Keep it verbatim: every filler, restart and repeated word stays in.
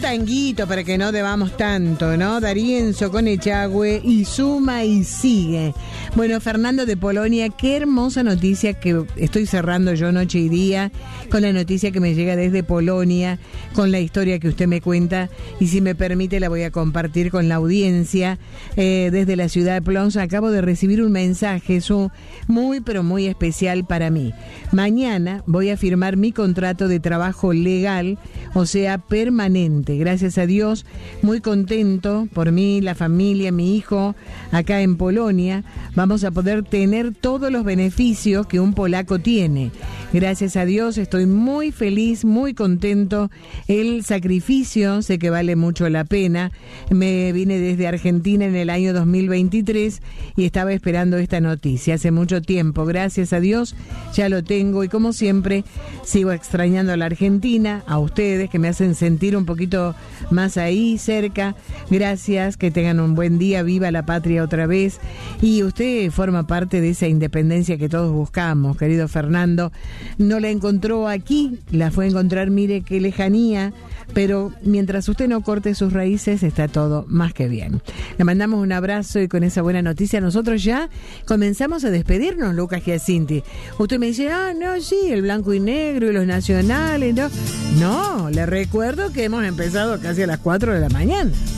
tanguito para que no debamos tanto, ¿no? Darienzo con Echagüe y suma y sigue. Bueno, Fernando de Polonia, qué hermosa noticia que estoy cerrando yo noche y día con la noticia que me llega desde Polonia, con la historia que usted me cuenta, y si me permite la voy a compartir con la audiencia. Eh, desde la ciudad de Plons acabo de recibir un mensaje, eso muy pero muy especial para mí. Mañana voy a firmar mi contrato de trabajo legal, o sea, permanente. Gracias a Dios, muy contento por mí, la familia, mi hijo, acá en Polonia. Vamos a poder tener todos los beneficios que un polaco tiene. Gracias a Dios, estoy muy feliz, muy contento. El sacrificio, sé que vale mucho la pena. Me vine desde Argentina en el año dos mil veintitrés y estaba esperando esta noticia hace mucho tiempo. Gracias a Dios, ya lo tengo, y como siempre, sigo extrañando a la Argentina, a ustedes que me hacen sentir un poquito más ahí, cerca. Gracias, que tengan un buen día, viva la patria otra vez. Y usted forma parte de esa independencia que todos buscamos, querido Fernando. No la encontró aquí, la fue a encontrar, mire qué lejanía, pero mientras usted no corte sus raíces, está todo más que bien. Le mandamos un abrazo, y con esa buena noticia nosotros ya comenzamos a despedirnos, Lucas Giacinti. Usted me dice, ah, no, sí, el blanco y negro y los nacionales, no. No, le recuerdo que hemos empezado casi a las cuatro de la mañana.